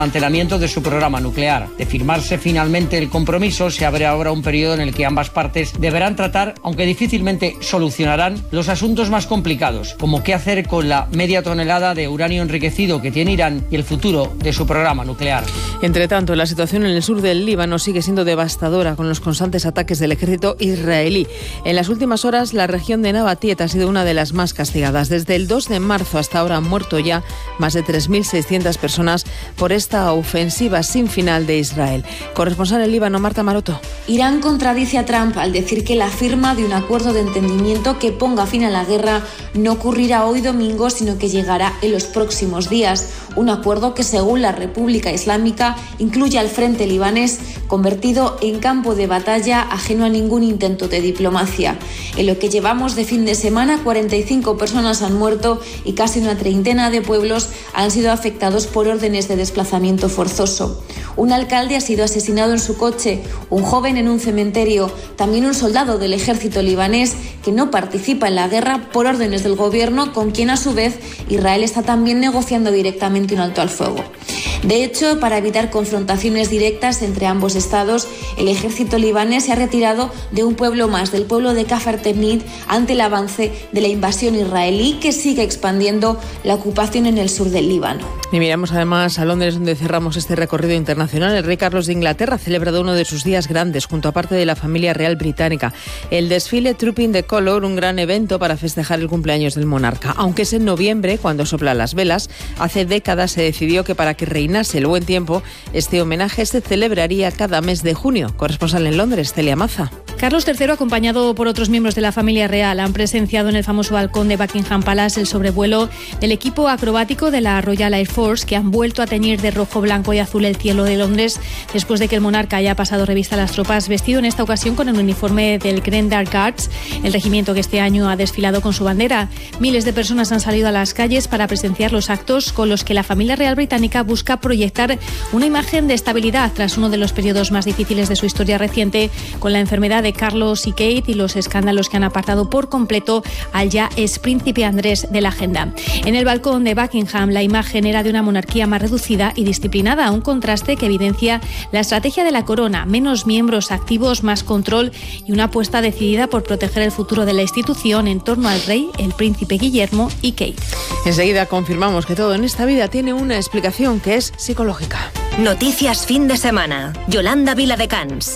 mantenimiento de su programa nuclear. De firmarse finalmente el compromiso, se abre ahora un periodo en el que ambas partes deberán tratar, aunque difícilmente solucionarán, los asuntos más complicados, como qué hacer con la media tonelada de uranio enriquecido que tiene Irán y el futuro de su programa nuclear. Entre tanto, la situación en el sur del Líbano sigue siendo devastadora con los constantes ataques del ejército israelí. En las últimas horas, la región de Nabatiet ha sido una de las más castigadas. Desde el 2 de marzo hasta ahora han muerto ya más de 3.600 personas por esta ofensiva sin final de Israel. Corresponsal en Líbano, Marta Maroto. Irán contradice a Trump al decir que la firma de un acuerdo de entendimiento que ponga fin a la guerra no ocurrirá hoy domingo, sino que llegará en los próximos días. Un acuerdo que, según la República Islámica, incluye al frente libanés convertido en campo de batalla ajeno a ningún intento de diplomacia. En lo que llevamos de fin de semana, 45 personas han muerto y casi una treintena de pueblos han sido afectados por órdenes de desplazamiento forzoso. Un alcalde ha sido asesinado en su coche, un joven en un cementerio, también un soldado del ejército libanés que no participa en la guerra por órdenes del gobierno, con quien a su vez Israel está también negociando directamente un alto al fuego. De hecho, para evitar confrontaciones directas entre ambos estados, el ejército libanés se ha retirado de un pueblo más, del pueblo de Kafar Temnit, ante el avance de la invasión israelí que sigue expandiendo la ocupación en el sur del Líbano. Y miramos además a Londres, donde cerramos este recorrido internacional. El rey Carlos de Inglaterra ha celebrado uno de sus días grandes junto a parte de la familia real británica. El desfile Trooping the Colour, un gran evento para festejar el cumpleaños del monarca. Aunque es en noviembre cuando soplan las velas, hace décadas se decidió que para que reinase el buen tiempo, este homenaje se celebraría cada mes de junio. Corresponsal en Londres, Celia Maza. Carlos III, acompañado por otros miembros de la familia real, han presenciado en el famoso balcón de Buckingham Palace el sobrevuelo del equipo acrobático de la Royal Air Force, que han vuelto a teñir de rojo, blanco y azul el cielo de Londres después de que el monarca haya pasado revista a las tropas, vestido en esta ocasión con el uniforme del Grand Dark Guards, el regimiento que este año ha desfilado con su bandera. Miles de personas han salido a las calles para presenciar los actos con los que la familia real británica busca proyectar una imagen de estabilidad tras uno de los periodos más difíciles de su historia reciente, con la enfermedad de Carlos y Kate y los escándalos que han apartado por completo al ya ex príncipe Andrés de la agenda. En el balcón de Buckingham, la imagen era de una monarquía más reducida y disciplinada, un contraste que evidencia la estrategia de la corona: menos miembros activos, más control y una apuesta decidida por proteger el futuro de la institución en torno al rey, el príncipe Guillermo y Kate. Enseguida confirmamos que todo en esta vida tiene una explicación que es psicológica. Noticias fin de semana. Yolanda Viladecans.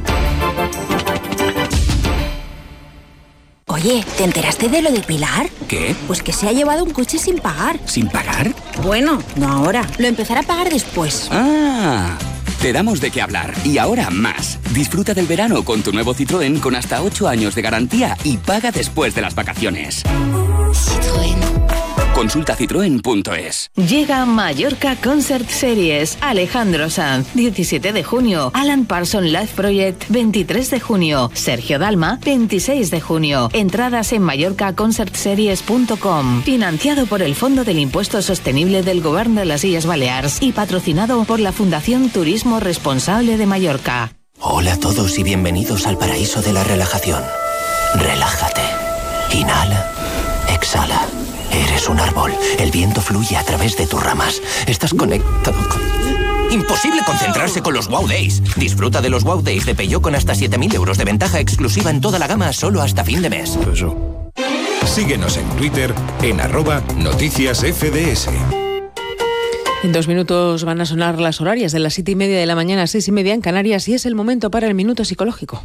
Oye, ¿te enteraste de lo de Pilar? ¿Qué? Pues que se ha llevado un coche sin pagar. ¿Sin pagar? Bueno, no ahora. Lo empezará a pagar después. ¡Ah! Te damos de qué hablar. Y ahora más. Disfruta del verano con tu nuevo Citroën con hasta 8 años de garantía y paga después de las vacaciones. Citroën. Consulta citroen.es. Llega Mallorca Concert Series. Alejandro Sanz, 17 de junio. Alan Parsons Live Project, 23 de junio. Sergio Dalma, 26 de junio. Entradas en mallorcaconcertseries.com. Financiado por el Fondo del Impuesto Sostenible del Govern de las Illes Balears y patrocinado por la Fundación Turismo Responsable de Mallorca. Hola a todos y bienvenidos al paraíso de la relajación. Relájate. Inhala. Exhala. Eres un árbol. El viento fluye a través de tus ramas. Estás conectado con... Imposible concentrarse con los Wow Days. Disfruta de los Wow Days de Peugeot con hasta 7.000 euros de ventaja exclusiva en toda la gama solo hasta fin de mes. Síguenos en Twitter en @noticiasfds. En 2 minutos van a sonar las horarias de las 7:30 de la mañana a 6:30 en Canarias y es el momento para el Minuto Psicológico.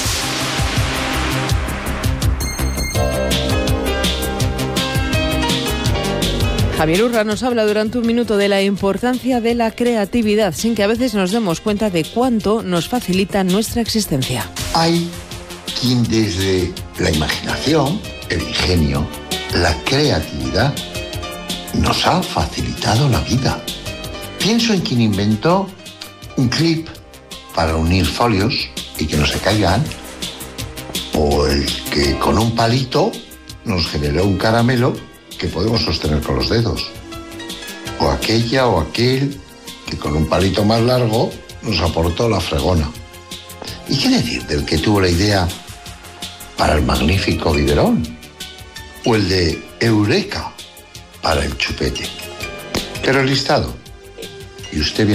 Javier Urra nos habla durante un minuto de la importancia de la creatividad, sin que a veces nos demos cuenta de cuánto nos facilita nuestra existencia. Hay quien desde la imaginación, el ingenio, la creatividad, nos ha facilitado la vida. Pienso en quien inventó un clip para unir folios y que no se caigan, o el que con un palito nos generó un caramelo que podemos sostener con los dedos, o aquella o aquel que con un palito más largo nos aportó la fregona. ¿Y qué decir del que tuvo la idea para el magnífico biberón? O el de Eureka para el chupete. Pero el listado, y usted bien